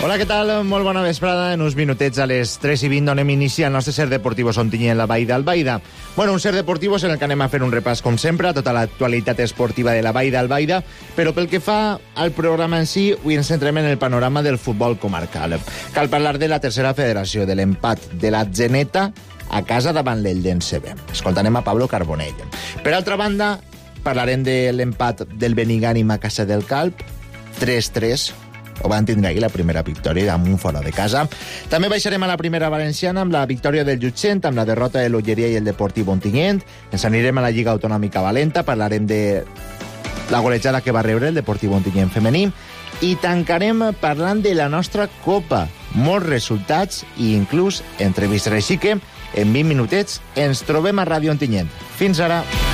Hola, què tal? Molt bona vesprada. En uns minutets a les 3:20 donem inici al nostre Ser Deportivos Ontinyent en la Vall d'Albaida. Bueno, un Ser Deportivos en el que anem a fer un repàs, com sempre, a tota l'actualitat esportiva de la Vall d'Albaida, però pel que fa al programa en si, avui ens centrem en el panorama del futbol comarcal. Cal parlar de la tercera federació, de l'empat de la Geneta a casa davant l'Eldense B. Escoltarem a Pablo Carbonell. Per altra banda, parlarem de l'empat del Benigànim a casa del Calp, 3-3, ho van tindre ahir la primera victòria amb un fora de casa. També baixarem a la primera valenciana amb la victòria del Llutxent, amb la derrota de l'Olleria i el Deportiu Ontinyent. Ens anirem a la Lliga Autonòmica Valenta, parlarem de la golejada que va rebre el Deportiu Ontinyent femení i tancarem parlant de la nostra Copa. Molts resultats i inclús entrevistes. Així que, en 20 minutets, ens trobem a Ràdio Ontinyent. Fins ara!